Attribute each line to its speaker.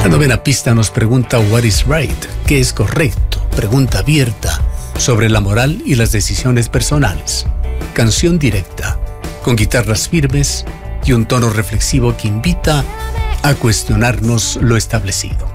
Speaker 1: La novena pista nos pregunta What is right? ¿Qué es correcto? Pregunta abierta sobre la moral y las decisiones personales. Canción directa, con guitarras firmes y un tono reflexivo que invita a cuestionarnos lo establecido.